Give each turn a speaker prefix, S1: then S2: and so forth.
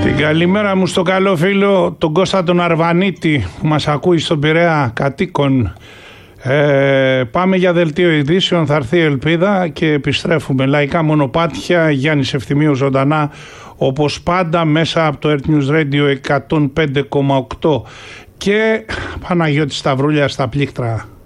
S1: Την καλημέρα μου στο καλό φίλο τον Κώστα τον Αρβανίτη που μας ακούει στον Πειραιά κατοίκων. Πάμε για δελτίο ειδήσεων, θα έρθει η ελπίδα και επιστρέφουμε. Λαϊκά μονοπάτια, Γιάννης Ευθυμίου ζωντανά όπως πάντα μέσα από το Earth News Radio 105,8 και Παναγιώτης Σταυρούλια στα πλήκτρα.